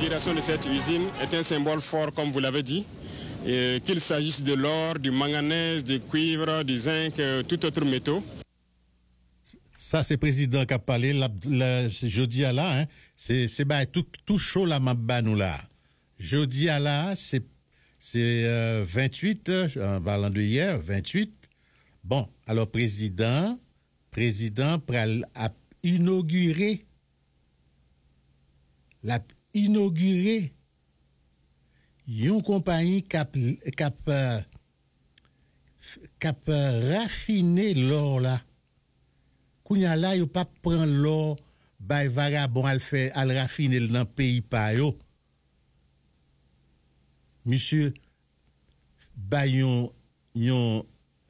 L'inauguration de cette usine est un symbole fort, comme vous l'avez dit, qu'il s'agisse de l'or, du manganèse, du cuivre, du zinc, tout autre métaux. Ça, c'est le président qui a parlé, jeudi à là, hein, c'est tout chaud là, ma nous là. Jeudi à là, c'est 28, en parlant de hier, 28. Bon, alors président a inauguré une compagnie qui a raffiné l'or là. Kounya là, yo pas prendre l'or, bay vagabond al raffiner dans le pays pa yo. Monsieur bay yon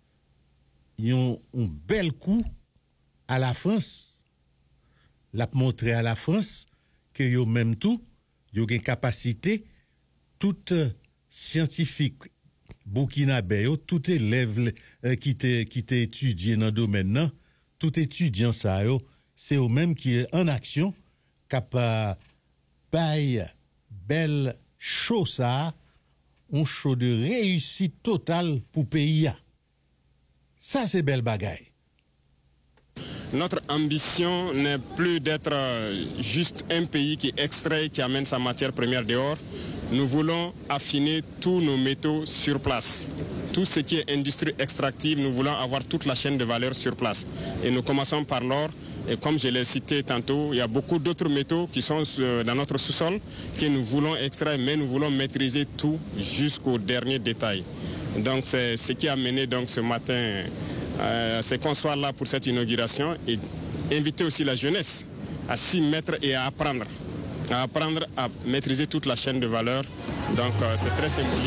bel coup à la France. L'a montré à la France que yo même tout, yo gen capacité toute scientifique burkinabé yo, tout élève qui t'est étudié dans domaine nan, tout étudiant ça yo, c'est eux même qui est en action capable bail belle show ça, un show de réussite totale pour pays. Ça c'est belle bagaille. Notre ambition n'est plus d'être juste un pays qui extrait, qui amène sa matière première dehors. Nous voulons affiner tous nos métaux sur place. Tout ce qui est industrie extractive, nous voulons avoir toute la chaîne de valeur sur place. Et nous commençons par l'or. Et comme je l'ai cité tantôt, il y a beaucoup d'autres métaux qui sont dans notre sous-sol que nous voulons extraire, mais nous voulons maîtriser tout jusqu'au dernier détail. Donc c'est ce qui a mené donc ce matin c'est qu'on soit là pour cette inauguration et inviter aussi la jeunesse à s'y mettre et à apprendre à maîtriser toute la chaîne de valeur. Donc c'est très symbolique.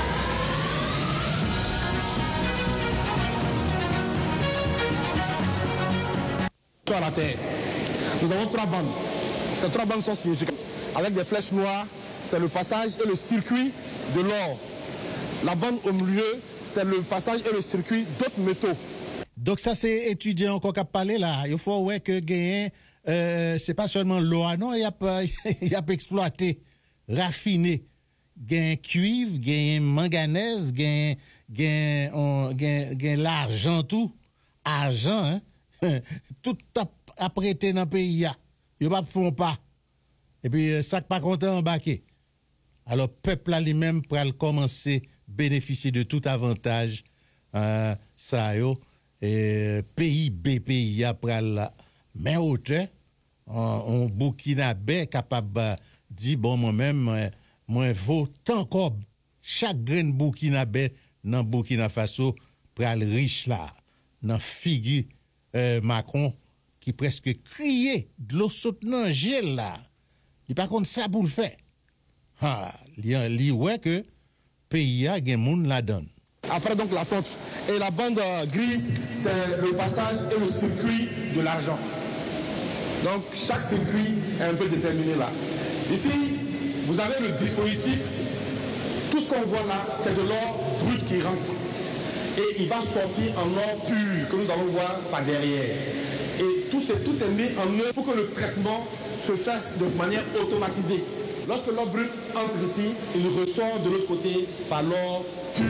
Sur la terre, nous avons 3 bandes. Ces 3 bandes sont significatives. Avec des flèches noires, c'est le passage et le circuit de l'or. La bande au milieu, c'est le passage et le circuit d'autres métaux. Donc ça c'est étudiant encore qu'a parlé là. Il faut ouais que gagner c'est pas seulement l'eau non, il y a exploité, raffiné, gain cuivre, gain manganèse, gain l'argent tout, argent hein. Tout apprêté dans le pays ils pas font pas. Et puis ça pas content embarqué. Alors peuple là lui-même pour commencer bénéficier de tout avantage ça yo. Et pays après la mais hauteur on burkinabé capable dit bon moi-même moi vaut tant comme chaque grain burkinabé dans Burkina Faso pral riche là dans figure Macron qui presque criait de l'eau saute dans gel là il pas contre ça pour le faire li ouais que pays a gen moun la donne. Après donc la fonte. Et la bande grise, c'est le passage et le circuit de l'argent. Donc chaque circuit est un peu déterminé là. Ici, vous avez le dispositif. Tout ce qu'on voit là, c'est de l'or brut qui rentre. Et il va sortir en or pur, que nous allons voir par derrière. Et tout est mis en œuvre pour que le traitement se fasse de manière automatisée. Lorsque l'or brut entre ici, il ressort de l'autre côté par l'or pur.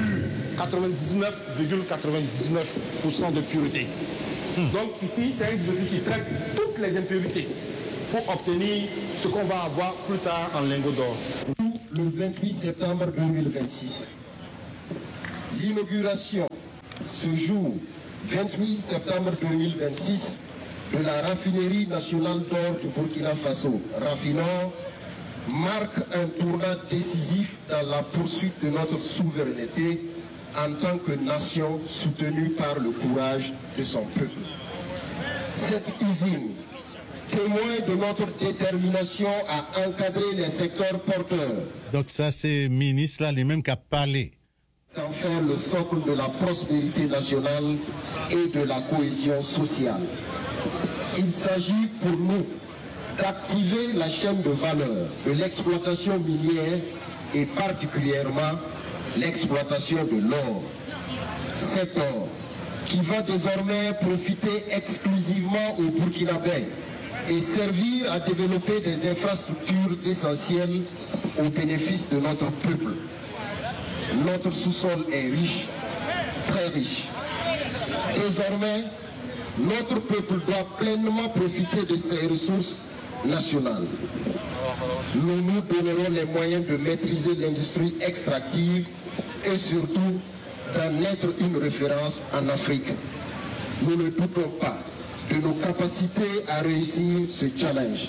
99,99% de pureté. Donc ici, c'est un dispositif qui traite toutes les impurités pour obtenir ce qu'on va avoir plus tard en lingots d'or. Le 28 septembre 2026. L'inauguration ce jour, 28 septembre 2026, de la raffinerie nationale d'or du Burkina Faso, Raffinor, marque un tournant décisif dans la poursuite de notre souveraineté en tant que nation soutenue par le courage de son peuple. Cette usine, témoin de notre détermination à encadrer les secteurs porteurs. Donc ça c'est ministre là lui-même qui a parlé. En faire le socle de la prospérité nationale et de la cohésion sociale. Il s'agit pour nous d'activer la chaîne de valeur de l'exploitation minière et particulièrement l'exploitation de l'or. Cet or qui va désormais profiter exclusivement aux Burkinabés et servir à développer des infrastructures essentielles au bénéfice de notre peuple. Notre sous-sol est riche, très riche. Désormais, notre peuple doit pleinement profiter de ses ressources nationales. Nous nous donnerons les moyens de maîtriser l'industrie extractive et surtout d'en être une référence en Afrique. Nous ne doutons pas de nos capacités à réussir ce challenge.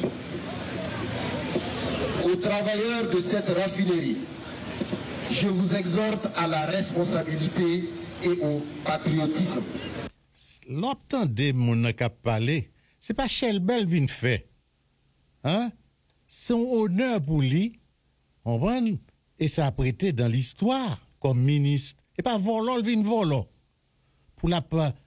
Aux travailleurs de cette raffinerie, je vous exhorte à la responsabilité et au patriotisme. L'obtendez mon cap parler, c'est pas Shell Bell vient fait. Hein? C'est un honneur pour lui. On va et ça a prêté dans l'histoire comme ministre. Et pas volant, il vient volant. Pour la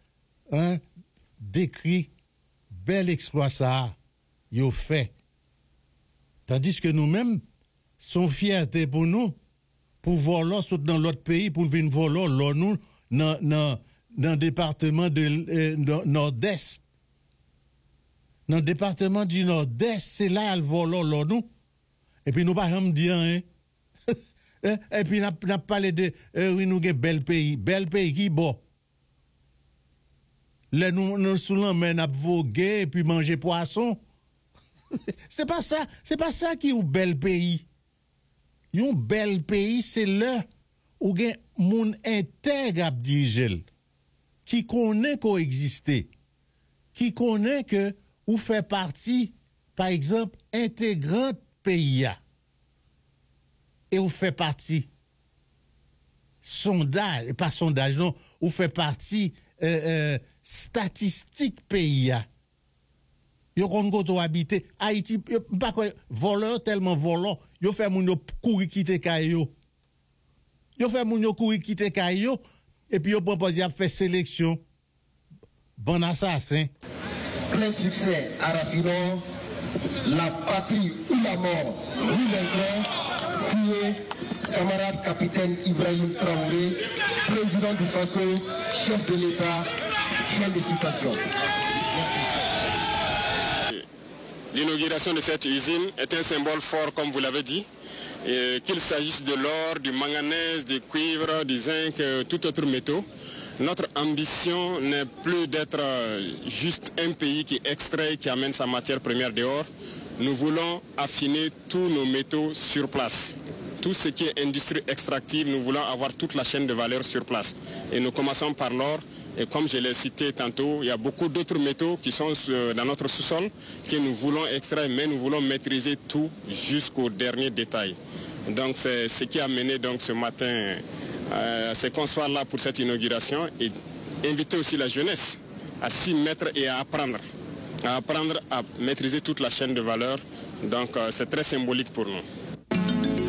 décrit bel exploit ça, il fait. Tandis que nous-mêmes, son fierté pour nous, pour voler dans l'autre pays, pour venir voler, là, nous, dans le département de Nord-Est. Dans le département du Nord-Est, c'est là le volant, là, nous. Et puis nous pas jamais dire, hein. Et puis nous avons parlé de, oui, nous avons bel pays qui bon. Là, nous sous la main, nous avons vogué et puis manger poisson. C'est pas ça qui est un bel pays. Un bel pays, c'est là où il y a moun intègre à diriger, qui connaît coexister, qui connaît que ou fait partie, par exemple, intégrante pays. Et ou fait partie sondage, pas sondage, non, ou fait partie statistique pays. Yo kon goto habiter Haïti pas quoi voleur tellement volant yo fait moun yo courir quitter kayo yo fait moun yo courir quitter kayo et puis yo propose a faire sélection bon assassin. Plein succès à Raffinon, la patrie ou la mort, oui maintenant, signé camarade capitaine Ibrahim Traoré, président du Faso, chef de l'État, fin de citation. L'inauguration de cette usine est un symbole fort, comme vous l'avez dit, qu'il s'agisse de l'or, du manganèse, du cuivre, du zinc, tout autre métaux. Notre ambition n'est plus d'être juste un pays qui extrait, qui amène sa matière première dehors. Nous voulons affiner tous nos métaux sur place. Tout ce qui est industrie extractive, nous voulons avoir toute la chaîne de valeur sur place. Et nous commençons par l'or. Et comme je l'ai cité tantôt, il y a beaucoup d'autres métaux qui sont dans notre sous-sol que nous voulons extraire, mais nous voulons maîtriser tout jusqu'au dernier détail. Donc c'est ce qui a mené donc, ce matin à qu'on soit là pour cette inauguration et inviter aussi la jeunesse à s'y mettre et à apprendre à maîtriser toute la chaîne de valeur. Donc c'est très symbolique pour nous.